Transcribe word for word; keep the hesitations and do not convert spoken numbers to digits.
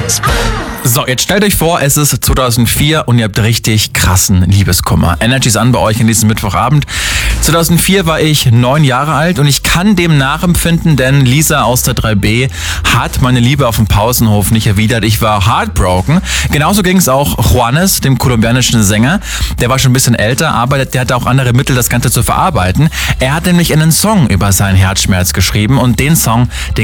So, jetzt stellt euch vor, es ist zweitausendvier und ihr habt richtig krassen Liebeskummer. Energy ist an bei euch in diesem Mittwochabend. zweitausendvier war ich neun Jahre alt und ich kann dem nachempfinden, denn Lisa aus der drei B hat meine Liebe auf dem Pausenhof nicht erwidert. Ich war heartbroken. Genauso ging es auch Juanes, dem kolumbianischen Sänger. Der war schon ein bisschen älter, aber der hatte auch andere Mittel, das Ganze zu verarbeiten. Er hat nämlich einen Song über seinen Herzschmerz geschrieben und den Song, den